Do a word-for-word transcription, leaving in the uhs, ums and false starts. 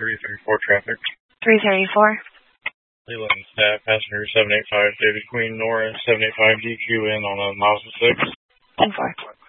three thirty-four traffic. three thirty-four. Leland staff, passenger seven eight five, David Queen, Nora, seven eight five D Q in on a Mazda six. ten four.